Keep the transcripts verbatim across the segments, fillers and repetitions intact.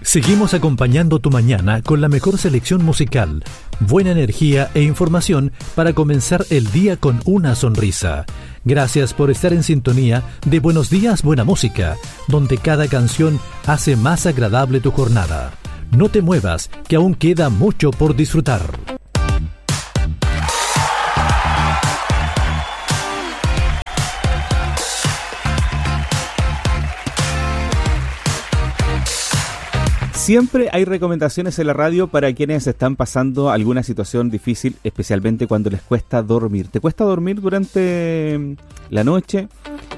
Seguimos acompañando tu mañana con la mejor selección musical, buena energía e información para comenzar el día con una sonrisa. Gracias por estar en sintonía de Buenos Días, Buena Música, donde cada canción hace más agradable tu jornada. No te muevas, que aún queda mucho por disfrutar. Siempre hay recomendaciones en la radio para quienes están pasando alguna situación difícil, especialmente cuando les cuesta dormir. ¿Te cuesta dormir durante la noche?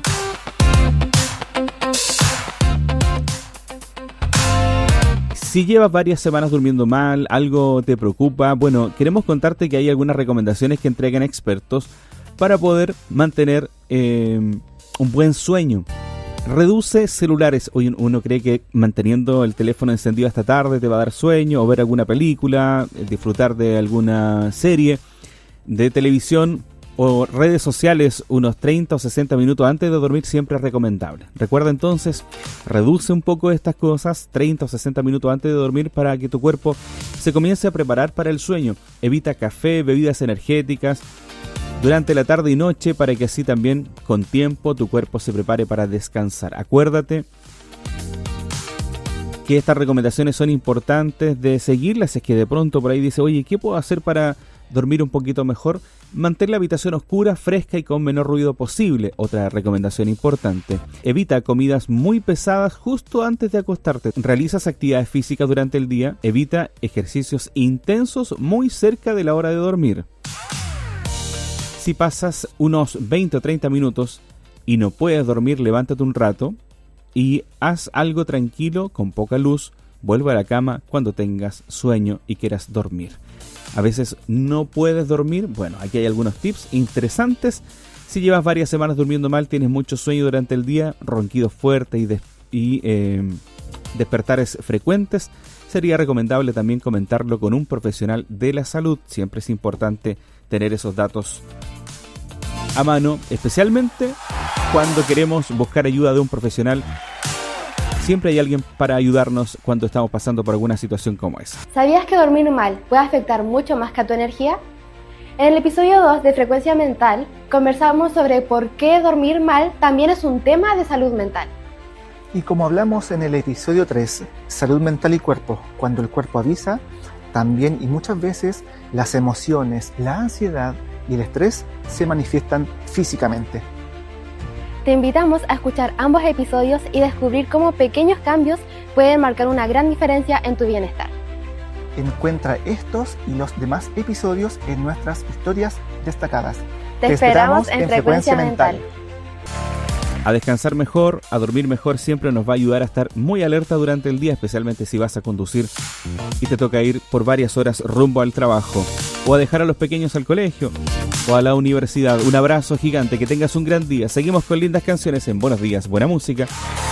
Si llevas varias semanas durmiendo mal, algo te preocupa, bueno, queremos contarte que hay algunas recomendaciones que entregan expertos para poder mantener eh, un buen sueño. Reduce celulares. Hoy uno cree que manteniendo el teléfono encendido hasta tarde te va a dar sueño, o ver alguna película, disfrutar de alguna serie de televisión o redes sociales unos treinta o sesenta minutos antes de dormir siempre es recomendable. Recuerda entonces, reduce un poco estas cosas, treinta o sesenta minutos antes de dormir, para que tu cuerpo se comience a preparar para el sueño. Evita café, bebidas energéticas durante la tarde y noche, para que así también con tiempo tu cuerpo se prepare para descansar. Acuérdate que estas recomendaciones son importantes de seguirlas. Es que de pronto por ahí dice, oye, ¿qué puedo hacer para dormir un poquito mejor? Mantén la habitación oscura, fresca y con menor ruido posible. Otra recomendación importante: evita comidas muy pesadas justo antes de acostarte. Realizas actividades físicas durante el día. Evita ejercicios intensos muy cerca de la hora de dormir. Si pasas unos veinte o treinta minutos y no puedes dormir, levántate un rato y haz algo tranquilo, con poca luz. Vuelve a la cama cuando tengas sueño y quieras dormir. A veces no puedes dormir. Bueno, aquí hay algunos tips interesantes. Si llevas varias semanas durmiendo mal, tienes mucho sueño durante el día, ronquidos fuertes y, des- y eh, despertares frecuentes, sería recomendable también comentarlo con un profesional de la salud. Siempre es importante tener esos datos a mano, especialmente cuando queremos buscar ayuda de un profesional. Siempre hay alguien para ayudarnos cuando estamos pasando por alguna situación como esa. ¿Sabías que dormir mal puede afectar mucho más que a tu energía? En el episodio dos de Frecuencia Mental conversamos sobre por qué dormir mal también es un tema de salud mental. Y como hablamos en el episodio tres, Salud Mental y Cuerpo, cuando el cuerpo avisa, también y muchas veces las emociones, la ansiedad y el estrés se manifiestan físicamente. Te invitamos a escuchar ambos episodios y descubrir cómo pequeños cambios pueden marcar una gran diferencia en tu bienestar. Encuentra estos y los demás episodios en nuestras historias destacadas. Te, Te esperamos, esperamos en, en Frecuencia, Frecuencia Mental. Mental. A descansar mejor, a dormir mejor, siempre nos va a ayudar a estar muy alerta durante el día, especialmente si vas a conducir y te toca ir por varias horas rumbo al trabajo, o a dejar a los pequeños al colegio, o a la universidad. Un abrazo gigante, que tengas un gran día. Seguimos con lindas canciones en Buenos Días, Buena Música.